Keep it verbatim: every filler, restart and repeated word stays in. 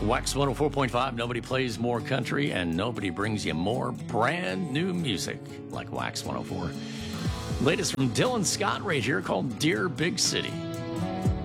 Wax one oh four point five, nobody plays more country and nobody brings you more brand new music like Wax one oh four. Latest from Dylan Scott right here called Dear Big City.